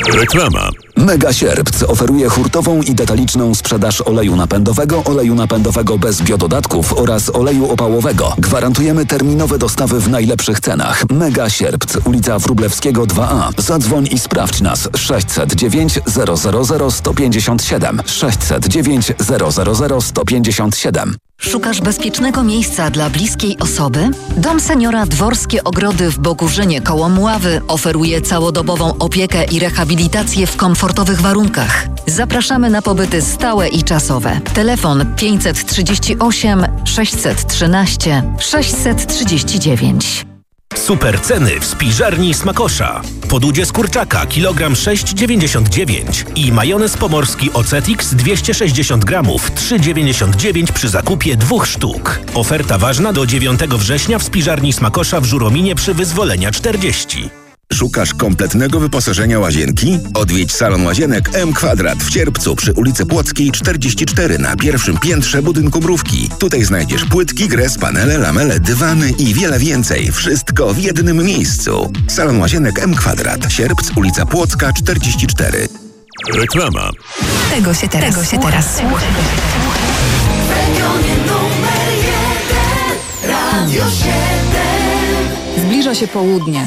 Reklama. Mega Sierpc oferuje hurtową i detaliczną sprzedaż oleju napędowego bez biododatków oraz oleju opałowego. Gwarantujemy terminowe dostawy w najlepszych cenach. Mega Sierpc, ulica Wróblewskiego 2A. Zadzwoń i sprawdź nas 609 000 157 609 000 157. Szukasz bezpiecznego miejsca dla bliskiej osoby? Dom Seniora Dworskie Ogrody w Bogórzynie koło Mławy oferuje całodobową opiekę i rehabilitację w komfortowych warunkach. Zapraszamy na pobyty stałe i czasowe. Telefon 538 613 639. Super ceny w spiżarni Smakosza. Podłudzie z kurczaka kilogram 6,99 i majonez pomorski Ocetix 260 gramów 3,99 przy zakupie 2 sztuk. Oferta ważna do 9 września w spiżarni Smakosza w Żurominie przy Wyzwolenia 40. Szukasz kompletnego wyposażenia łazienki? Odwiedź salon łazienek M Kwadrat w Sierpcu przy ulicy Płockiej 44 na pierwszym piętrze budynku Mrówki. Tutaj znajdziesz płytki, gres, panele, lamele, dywany i wiele więcej. Wszystko w jednym miejscu. Salon łazienek M Kwadrat. Sierpc, ulica Płocka 44. Reklama. Tego się teraz słucha. W regionie numer 1 Radio 7. Zbliża się południe.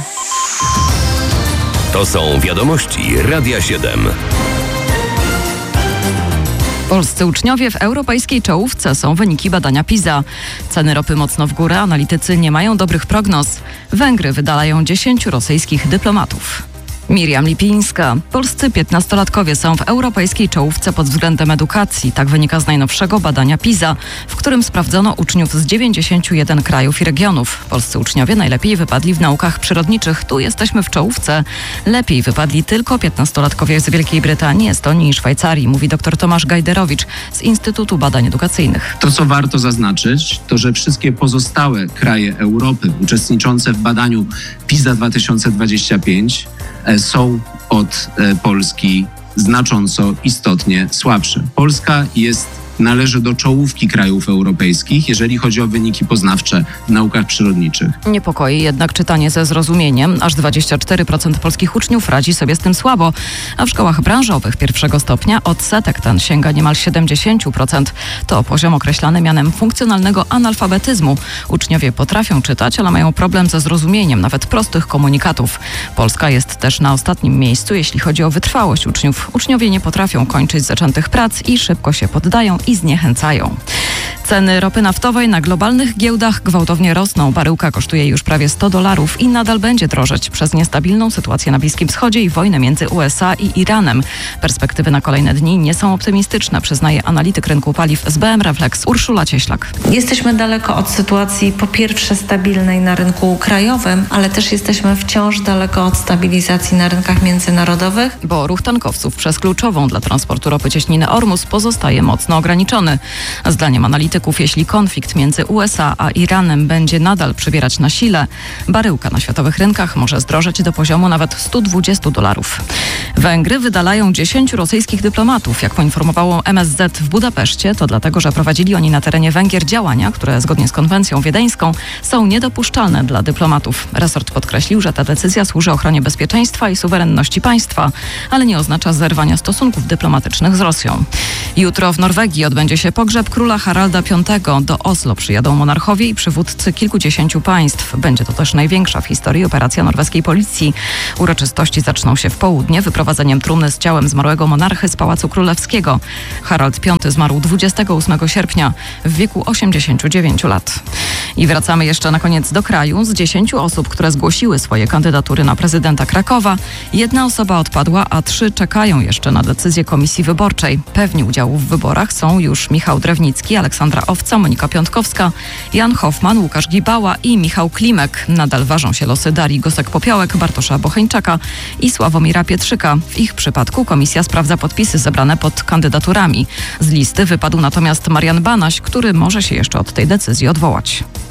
To są wiadomości Radia 7. Polscy uczniowie w europejskiej czołówce są wyniki badania PISA. Ceny ropy mocno w górę, analitycy nie mają dobrych prognoz. Węgry wydalają 10 rosyjskich dyplomatów. Miriam Lipińska. Polscy 15-latkowie są w europejskiej czołówce pod względem edukacji. Tak wynika z najnowszego badania PISA, w którym sprawdzono uczniów z 91 krajów i regionów. Polscy uczniowie najlepiej wypadli w naukach przyrodniczych. Tu jesteśmy w czołówce. Lepiej wypadli tylko 15-latkowie z Wielkiej Brytanii, Estonii i Szwajcarii, mówi dr Tomasz Gajderowicz z Instytutu Badań Edukacyjnych. To, co warto zaznaczyć, to że wszystkie pozostałe kraje Europy uczestniczące w badaniu PISA 2025 są od Polski znacząco, istotnie słabsze. Polska należy do czołówki krajów europejskich, jeżeli chodzi o wyniki poznawcze w naukach przyrodniczych. Niepokoi jednak czytanie ze zrozumieniem. Aż 24% polskich uczniów radzi sobie z tym słabo, a w szkołach branżowych pierwszego stopnia odsetek ten sięga niemal 70%. To poziom określany mianem funkcjonalnego analfabetyzmu. Uczniowie potrafią czytać, ale mają problem ze zrozumieniem nawet prostych komunikatów. Polska jest też na ostatnim miejscu, jeśli chodzi o wytrwałość uczniów. Uczniowie nie potrafią kończyć zaczętych prac i szybko się poddają i zniechęcają. Ceny ropy naftowej na globalnych giełdach gwałtownie rosną. Baryłka kosztuje już prawie $100 i nadal będzie drożeć przez niestabilną sytuację na Bliskim Wschodzie i wojnę między USA i Iranem. Perspektywy na kolejne dni nie są optymistyczne, przyznaje analityk rynku paliw SBM Reflex Urszula Cieślak. Jesteśmy daleko od sytuacji po pierwsze stabilnej na rynku krajowym, ale też jesteśmy wciąż daleko od stabilizacji na rynkach międzynarodowych. Bo ruch tankowców przez kluczową dla transportu ropy cieśninę Ormus pozostaje mocno ograniczony. Zdaniem analityków, jeśli konflikt między USA a Iranem będzie nadal przybierać na sile, baryłka na światowych rynkach może zdrożeć do poziomu nawet $120. Węgry wydalają 10 rosyjskich dyplomatów. Jak poinformowało MSZ w Budapeszcie, to dlatego, że prowadzili oni na terenie Węgier działania, które zgodnie z konwencją wiedeńską są niedopuszczalne dla dyplomatów. Resort podkreślił, że ta decyzja służy ochronie bezpieczeństwa i suwerenności państwa, ale nie oznacza zerwania stosunków dyplomatycznych z Rosją. Jutro w Norwegii odbędzie się pogrzeb króla Haralda V. Do Oslo przyjadą monarchowie i przywódcy kilkudziesięciu państw. Będzie to też największa w historii operacja norweskiej policji. Uroczystości zaczną się w południe wyprowadzeniem trumny z ciałem zmarłego monarchy z Pałacu Królewskiego. Harald V zmarł 28 sierpnia w wieku 89 lat. I wracamy jeszcze na koniec do kraju. Z 10 osób, które zgłosiły swoje kandydatury na prezydenta Krakowa, 1 osoba odpadła, a 3 czekają jeszcze na decyzję komisji wyborczej. Pewni udziału w wyborach są już Michał Drewnicki, Aleksandra Owca, Monika Piątkowska, Jan Hoffman, Łukasz Gibała i Michał Klimek. Nadal ważą się losy Darii Gosek-Popiołek, Bartosza Bocheńczaka i Sławomira Pietrzyka. W ich przypadku komisja sprawdza podpisy zebrane pod kandydaturami. Z listy wypadł natomiast Marian Banaś, który może się jeszcze od tej decyzji odwołać.